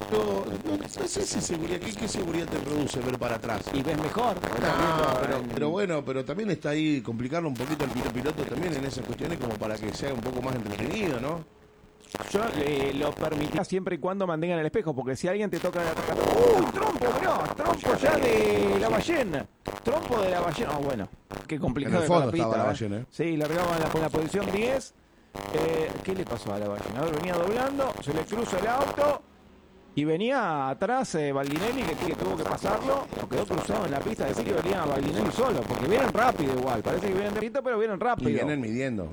no sé si seguridad, ¿qué seguridad te produce ver para atrás? Y ves mejor. Pero también está ahí complicarlo un poquito al piloto también en esas cuestiones como para que sea un poco más entretenido, ¿no? Yo lo permitía siempre y cuando mantengan el espejo, porque si alguien te toca... ¡Uy, trompo, mirá! Trompo ya de la ballena. Trompo de la ballena. Ah, bueno, qué complicado. En el fondo la pista, estaba la ballena, ¿eh? Sí, largaba en la posición 10. ¿Qué le pasó a la ballena? A ver, venía doblando, se le cruza el auto y venía atrás Baldinelli que tuvo que pasarlo. Lo quedó cruzado en la pista, decir que venía Baldinelli solo, porque vienen rápido igual. Parece que vienen de pista, pero vienen rápido. Y vienen midiendo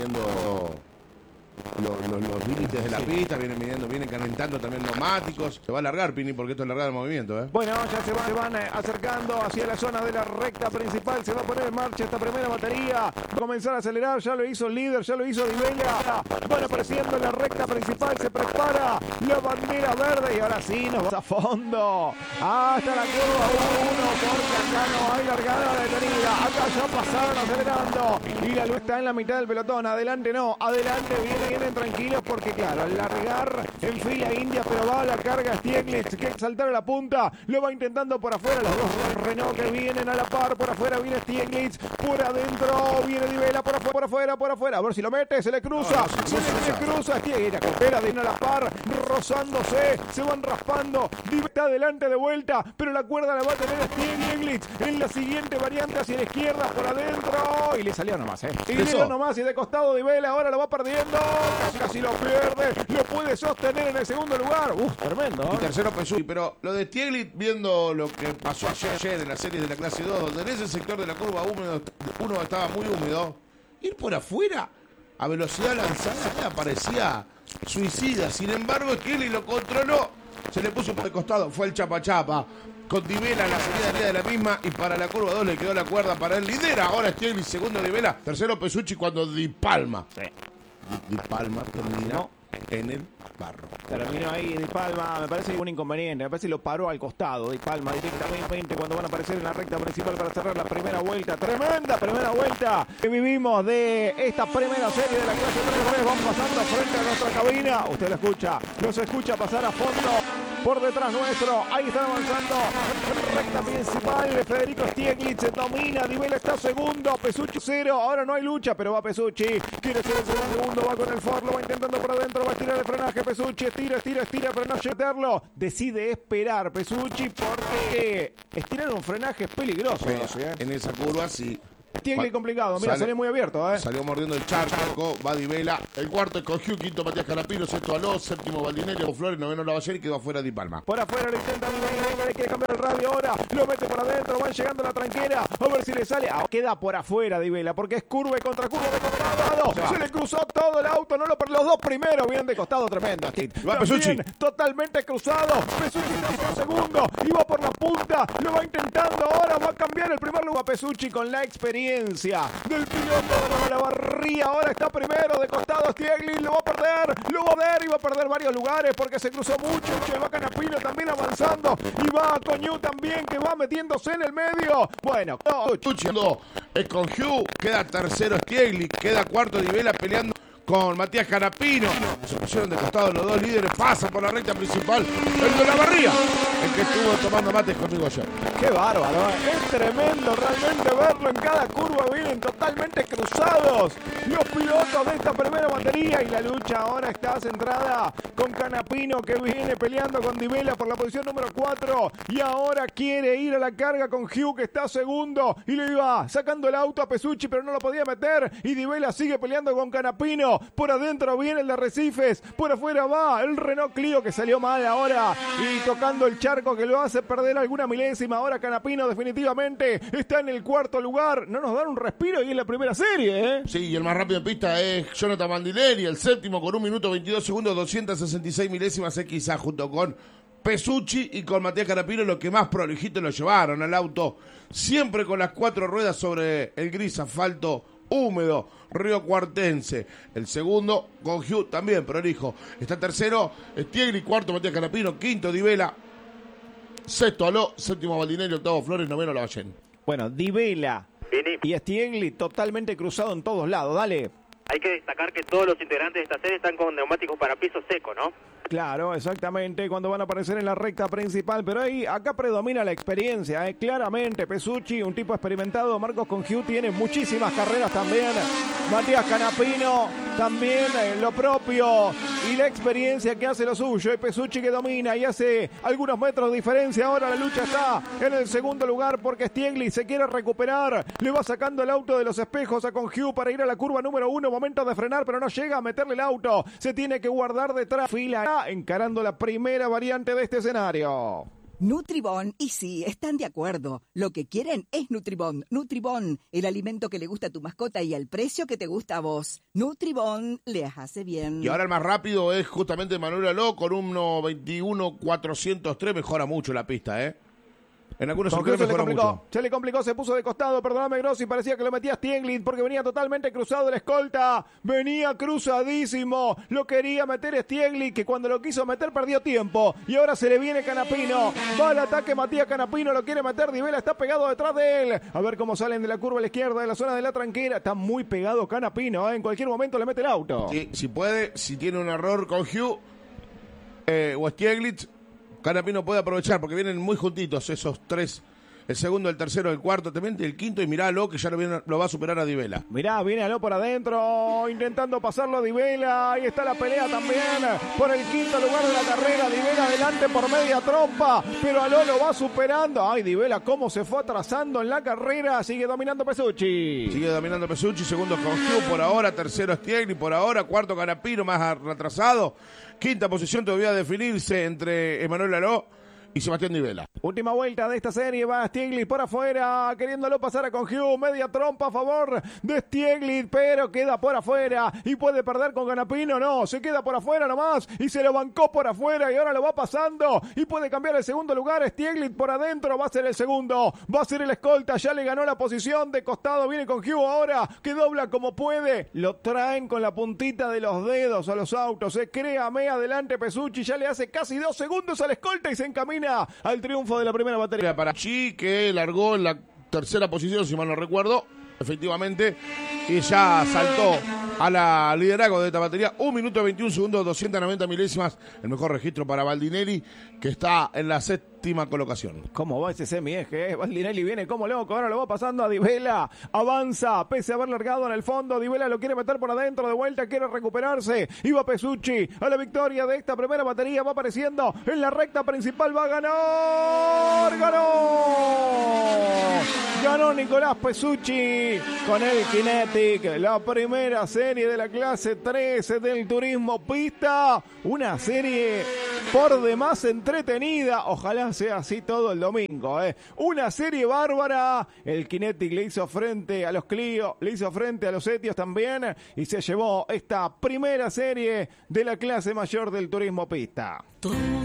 los límites de la pista, vienen calentando también neumáticos. Se va a alargar, Pini, porque esto es largar el movimiento, ¿eh? Bueno, ya se van acercando hacia la zona de la recta principal. Se va a poner en marcha esta primera batería. Va a comenzar a acelerar. Ya lo hizo el líder, ya lo hizo Di Vela. Van apareciendo en la recta principal. Se prepara la bandera verde. Y ahora sí nos vamos a fondo. Hasta la curva 1. Porque acá no hay largada detenida. Acá ya pasaron acelerando. Y la luz está en la mitad del pelotón. Adelante no. Adelante vienen tranquilos porque claro, al largar en fila india, pero va a la carga Stieglitz, que saltar a la punta, lo va intentando por afuera, los dos Renault que vienen a la par, por afuera viene Stieglitz, por adentro viene Di Vela, por afuera, a ver si lo mete, se le cruza, se le cruza Stieglitz, la copera viene a la par, rozándose, se van raspando, Di Vela está adelante de vuelta, pero la cuerda la va a tener Stieglitz en la siguiente variante hacia la izquierda, por adentro, y le salió nomás, y le dio nomás, y de costado Di Vela, ahora lo va perdiendo, casi lo pierde, lo puede sostener en el segundo lugar. Tremendo. Y tercero Pesutchi, pero lo de Stieglitz, viendo lo que pasó ayer en la serie de la clase 2, donde en ese sector de la curva uno estaba muy húmedo, ir por afuera a velocidad lanzada parecía suicida. Sin embargo, Stieglitz lo controló, se le puso por el costado, fue el chapa con Di Vela en la salida arriba de la misma, y para la curva 2 le quedó la cuerda para él. Lidera ahora Stieglitz, segundo Di Vela, tercero Pesutchi cuando Di Palma. Sí. Di Palma terminó en el barro. Terminó ahí Di Palma, me parece que hubo un inconveniente, me parece que lo paró al costado Di Palma directamente cuando van a aparecer en la recta principal para cerrar la primera vuelta. Tremenda primera vuelta que vivimos de esta primera serie de la clase 3. Vamos pasando frente a nuestra cabina, usted lo escucha, nos escucha pasar a fondo por detrás nuestro, ahí están avanzando, recta principal, Federico Stieglitz domina, Di Vela está segundo, Pesutchi 0, ahora no hay lucha, pero va Pesutchi, quiere ser el segundo, va con el Ford, lo va intentando por adentro, va a estirar el frenaje, Pesutchi, estira, pero no meterlo, decide esperar Pesutchi porque estirar un frenaje es peligroso. En esa curva sí. Stieglitz complicado, mira, sale muy abierto, Salió mordiendo el charco, va Di Vela, el cuarto escogió, quinto Matías Canapino, sexto Aló, séptimo Baldinelli, Flores, noveno Lavallén y quedó afuera Di Palma. Por afuera lo intenta Di Vela, le quiere cambiar el radio ahora, lo mete por adentro, van llegando a la tranquera, a ver si le sale, queda por afuera Di Vela, porque es curva y contra curva de costado, se le cruzó todo el auto, los dos primeros vienen de costado, tremendo. Va Pesutchi. Totalmente cruzado, Pesutchi está por segundo, y va por la punta, lo va intentando ahora, va a cambiar el primer lugar Pesutchi con la experiencia del piloto de la barría, ahora está primero de costado Stieglitz, lo va a perder y va a perder varios lugares porque se cruzó mucho, va Canapino también avanzando y va Coñu también que va metiéndose en el medio. Bueno, Pesutchi con Hugh, queda tercero Stieglitz, queda cuarto Di Vela peleando con Matías Canapino. Se pusieron de costado los dos líderes, pasan por la recta principal el de la barría, el que estuvo tomando mates conmigo ayer. Qué bárbaro, es tremendo realmente verlo en cada curva, vienen totalmente cruzados los pilotos de esta primera batería y la lucha ahora está centrada con Canapino que viene peleando con Di Vela por la posición número 4 y ahora quiere ir a la carga con Hugh que está segundo y le iba sacando el auto a Pesutchi pero no lo podía meter y Di Vela sigue peleando con Canapino. Por adentro viene el de Arrecifes, por afuera va el Renault Clio que salió mal ahora y tocando el charco que lo hace perder alguna milésima. Ahora Canapino definitivamente está en el cuarto lugar. No nos dan un respiro y en la primera serie, Sí, y el más rápido en pista es Jonathan Baldinelli, el séptimo con 1 minuto 22 segundos, 266 milésimas quizás junto con Pesutchi y con Matías Canapino los que más prolijito lo llevaron al auto, siempre con las 4 ruedas sobre el gris asfalto húmedo Río Cuartense. El segundo con Hugh también prolijo. Está tercero Stieglitz, cuarto Matías Canapino, quinto Di Vela, sexto Aló, séptimo Baldinelli, octavo Flores, noveno Lavallén. Bueno, Di Vela y Stieglitz totalmente cruzado en todos lados. Dale. Hay que destacar que todos los integrantes de esta serie están con neumáticos para piso seco, ¿no? Claro, exactamente, cuando van a aparecer en la recta principal, pero acá predomina la experiencia, claramente. Pesucci, un tipo experimentado. Marcos Congiu tiene muchísimas carreras también. Matías Canapino también, lo propio, y la experiencia que hace lo suyo. Y Pesucci que domina y hace algunos metros de diferencia. Ahora la lucha está en el segundo lugar porque Stiegli se quiere recuperar. Le va sacando el auto de los espejos a Congiu para ir a la curva número 1. Momento de frenar, pero no llega a meterle el auto. Se tiene que guardar detrás. Fila encarando la primera variante de este escenario. Nutribón, y sí, están de acuerdo. Lo que quieren es Nutribón. Nutribón, el alimento que le gusta a tu mascota y al precio que te gusta a vos. Nutribón les hace bien. Y ahora el más rápido es justamente Manuel Aló con un 1:21.403. Mejora mucho la pista, En algunos sectores mejora mucho. Se le complicó, se puso de costado, perdóname Grossi, parecía que lo metía Stiegli porque venía totalmente cruzado el escolta, venía cruzadísimo, lo quería meter Stiegli, que cuando lo quiso meter perdió tiempo, y ahora se le viene Canapino, va al ataque Matías Canapino, lo quiere meter, Di Vela está pegado detrás de él, a ver cómo salen de la curva a la izquierda, de la zona de la tranquera, está muy pegado Canapino, en cualquier momento le mete el auto. Sí, si puede, si tiene un error con Hugh o Stieglitz, Canapino puede aprovechar porque vienen muy juntitos esos tres, el segundo, el tercero, el cuarto, también el quinto, y miralo que ya lo va a superar a Di Vela. Mirá, viene Aló por adentro, intentando pasarlo a Di Vela, ahí está la pelea también por el quinto lugar de la carrera, Di Vela adelante por media trompa, pero Aló lo va superando. Ay, Di Vela cómo se fue atrasando en la carrera, sigue dominando Pesucci. Sigue dominando Pesucci, segundo Congiu por ahora, tercero Stiegli por ahora, cuarto Canapino más retrasado, quinta posición todavía a definirse entre Emanuel Aló y Sebastián Di Vela. Última vuelta de esta serie, va Stiegli por afuera, queriéndolo pasar a Congiu, media trompa a favor de Stiegli, pero queda por afuera y puede perder con Canapino, no, se queda por afuera nomás y se lo bancó por afuera y ahora lo va pasando y puede cambiar el segundo lugar. Stiegli por adentro, va a ser el segundo, va a ser el escolta, ya le ganó la posición de costado, viene Congiu ahora, que dobla como puede, lo traen con la puntita de los dedos a los autos, créame, adelante Pesucci, ya le hace casi 2 segundos al escolta y se encamina al triunfo de la primera batería. Para Chi, que largó en la tercera posición, si mal no recuerdo, efectivamente, y ya saltó a la liderazgo de esta batería. 1 minuto 21 segundos, 290 milésimas, el mejor registro para Baldinelli, que está en la séptima colocación. ¿Cómo va ese semieje? Baldinelli viene como loco, ahora lo va pasando a Di Vela, avanza, pese a haber largado en el fondo, Di Vela lo quiere meter por adentro, de vuelta, quiere recuperarse, iba Pesucci a la victoria de esta primera batería, va apareciendo en la recta principal, va a ganar, ganó Nicolás Pesucci con el Kinetic, la primera serie de la clase 13 del turismo pista, una serie por demás entretenida, ojalá sea así todo el domingo, una serie bárbara, el Kinetic le hizo frente a los Clio, le hizo frente a los Etios también y se llevó esta primera serie de la clase mayor del turismo pista.